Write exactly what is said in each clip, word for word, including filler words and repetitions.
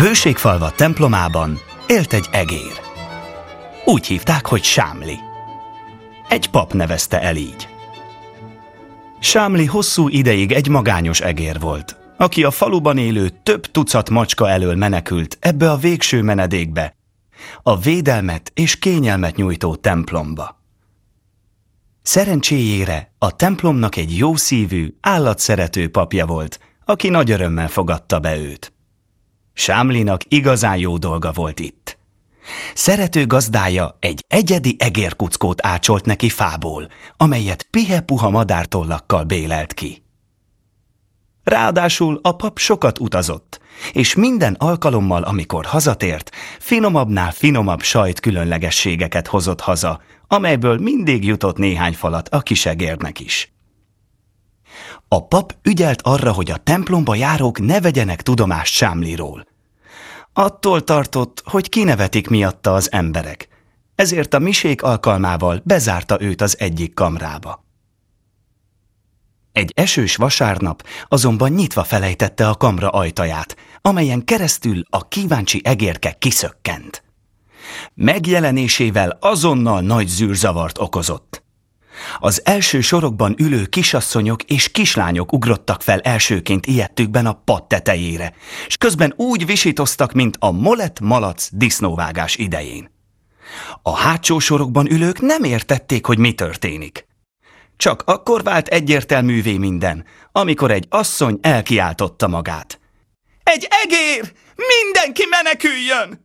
Bőségfalva templomában élt egy egér. Úgy hívták, hogy Sámli. Egy pap nevezte el így. Sámli hosszú ideig egy magányos egér volt, aki a faluban élő több tucat macska elől menekült ebbe a végső menedékbe, a védelmet és kényelmet nyújtó templomba. Szerencséjére a templomnak egy jószívű, állatszerető papja volt, aki nagy örömmel fogadta be őt. Sámlinak igazán jó dolga volt itt. Szerető gazdája egy egyedi egérkuckót ácsolt neki fából, amelyet pihe-puha madártollakkal bélelt ki. Ráadásul a pap sokat utazott, és minden alkalommal, amikor hazatért, finomabbnál finomabb sajt különlegességeket hozott haza, amelyből mindig jutott néhány falat a kisegérnek is. A pap ügyelt arra, hogy a templomba járók ne vegyenek tudomást Sámliról. Attól tartott, hogy kinevetik miatta az emberek, ezért a misék alkalmával bezárta őt az egyik kamrába. Egy esős vasárnap azonban nyitva felejtette a kamra ajtaját, amelyen keresztül a kíváncsi egérke kiszökkent. Megjelenésével azonnal nagy zűrzavart okozott. Az első sorokban ülő kisasszonyok és kislányok ugrottak fel elsőként ijedtükben a pad tetejére, s közben úgy visítoztak, mint a molett-malac disznóvágás idején. A hátsó sorokban ülők nem értették, hogy mi történik. Csak akkor vált egyértelművé minden, amikor egy asszony elkiáltotta magát. Egy egér! Mindenki meneküljön!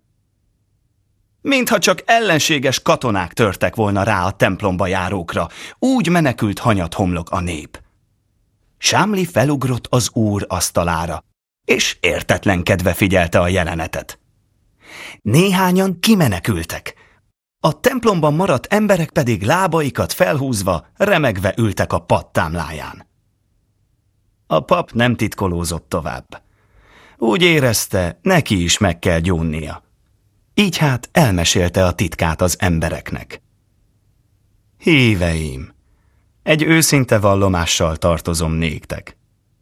Mintha csak ellenséges katonák törtek volna rá a templomba járókra, úgy menekült hanyathomlok a nép. Sámli felugrott az úr asztalára, és értetlenkedve figyelte a jelenetet. Néhányan kimenekültek, a templomban maradt emberek pedig lábaikat felhúzva, remegve ültek a padtámláján. A pap nem titkolózott tovább. Úgy érezte, neki is meg kell gyónnia. Így hát elmesélte a titkát az embereknek. Híveim, egy őszinte vallomással tartozom néktek.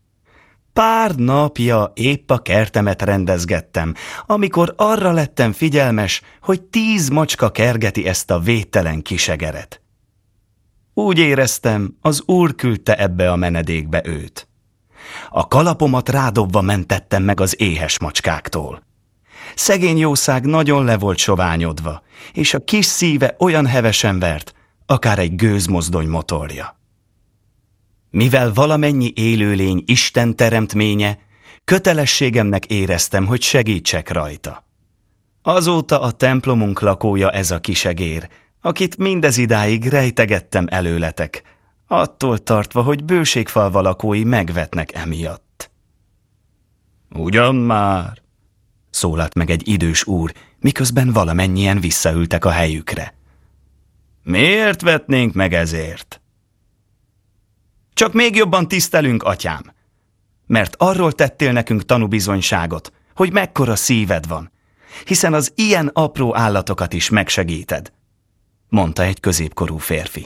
Pár napja épp a kertemet rendezgettem, amikor arra lettem figyelmes, hogy tíz macska kergeti ezt a védtelen kisegeret. Úgy éreztem, az úr küldte ebbe a menedékbe őt. A kalapomat rádobva mentettem meg az éhes macskáktól. Szegény jószág nagyon le volt soványodva, és a kis szíve olyan hevesen vert, akár egy gőzmozdony motorja. Mivel valamennyi élőlény Isten teremtménye, kötelességemnek éreztem, hogy segítsek rajta. Azóta a templomunk lakója ez a kisegér, akit mindezidáig rejtegettem előletek, attól tartva, hogy Bőségfalva lakói megvetnek emiatt. Ugyan már, szólalt meg egy idős úr, miközben valamennyien visszaültek a helyükre. Miért vetnénk meg ezért? Csak még jobban tisztelünk, atyám, mert arról tettél nekünk tanúbizonyságot, hogy mekkora szíved van, hiszen az ilyen apró állatokat is megsegíted, mondta egy középkorú férfi.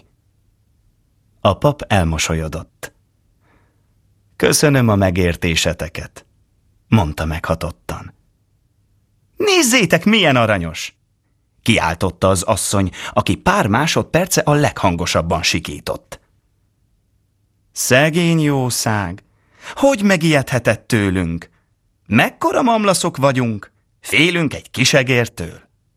A pap elmosolyodott. Köszönöm a megértéseteket, mondta meghatottan. Nézzétek, milyen aranyos! Kiáltotta az asszony, aki pár másodperce a leghangosabban sikított. Szegény jószág! Hogy megijedhetett tőlünk? Mekkora mamlaszok vagyunk? Félünk egy kisegértől?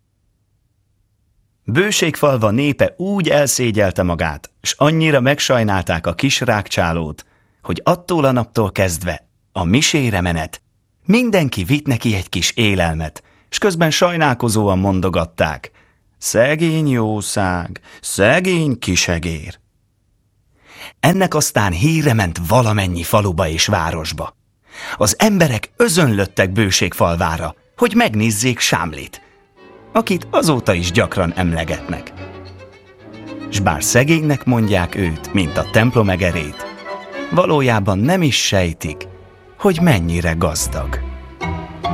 Bőségfalva népe úgy elszégyelte magát, s annyira megsajnálták a kis rákcsálót, hogy attól a naptól kezdve a misére menet mindenki vitt neki egy kis élelmet, s közben sajnálkozóan mondogatták. Szegény jószág, szegény kisegér. Ennek aztán híre ment valamennyi faluba és városba. Az emberek özönlöttek Bőségfalvára, hogy megnézzék Sámlit, akit azóta is gyakran emlegetnek. S bár szegénynek mondják őt, mint a templomegerét, valójában nem is sejtik, hogy mennyire gazdag.